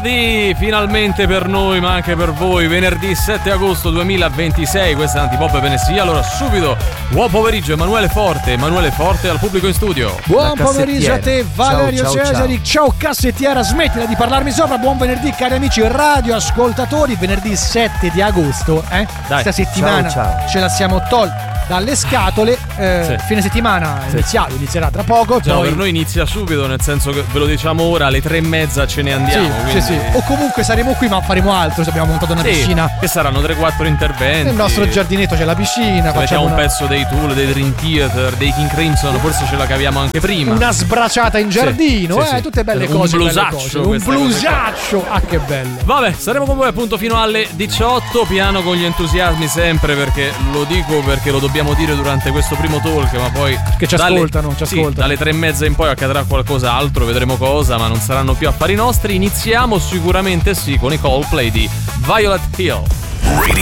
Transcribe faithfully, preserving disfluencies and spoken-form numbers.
venerdì, finalmente per noi ma anche per voi, venerdì sette agosto duemilaventisei, questa è Antipop Venerdì. Allora subito, buon pomeriggio Emanuele Forte, Emanuele Forte al pubblico in studio. Buon pomeriggio a te Valerio ciao, ciao, Cesari, ciao. ciao cassettiera, smettila di parlarmi sopra, buon venerdì cari amici radioascoltatori, venerdì sette di agosto, eh? Dai, questa settimana ciao, ciao. ce la siamo tolti dalle scatole, eh, Sì. fine settimana Sì. iniziato, inizierà tra poco. Cioè, poi... per noi inizia subito, nel senso che ve lo diciamo ora, alle tre e mezza ce ne andiamo. Sì, quindi... sì, sì. O comunque saremo qui ma faremo altro, se abbiamo montato una Sì, piscina. che saranno tre quattro interventi. Nel nostro giardinetto c'è la piscina, Se facciamo mettiamo un una, pezzo dei Tool, dei Dream Theater, dei King Crimson, forse ce la caviamo anche prima. una sbracciata in giardino, sì, eh, sì. tutte belle Un cose, belle blusaccio, cose. Un queste cose qua. blusaccio, ah che bello. Vabbè, saremo con voi appunto fino alle diciotto, piano con gli entusiasmi sempre, perché lo dico perché lo dobbiamo dire durante questo primo talk, ma poi Che ci dalle- ascoltano, ci sì, ascoltano. dalle tre e mezza in poi accadrà qualcos'altro, vedremo cosa, ma non saranno più affari nostri. Iniziamo sicuramente sì con i Coldplay di Violet Hill. Radio